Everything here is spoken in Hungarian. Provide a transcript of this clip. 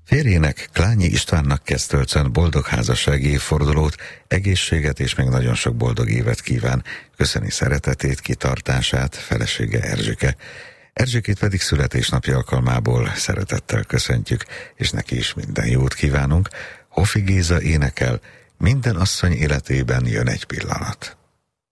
Férjének, Klányi Istvánnak Kesztölcön boldog házassági évfordulót, egészséget és még nagyon sok boldog évet kíván. Köszöni szeretetét, kitartását felesége Erzsike. Erzsikét pedig születésnapi alkalmából szeretettel köszöntjük, és neki is minden jót kívánunk. Hofi Géza énekel, minden asszony életében jön egy pillanat.